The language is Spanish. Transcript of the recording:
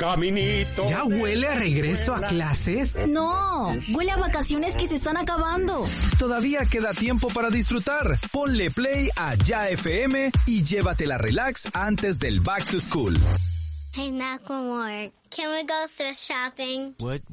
caminito. ¿Ya huele a regreso a clases? No, huele a vacaciones que se están acabando. Todavía queda tiempo para disfrutar. Ponle play a Ya FM y llévatela relax antes del Back to School. Hey, Macklemore, can we go thrift shopping? What?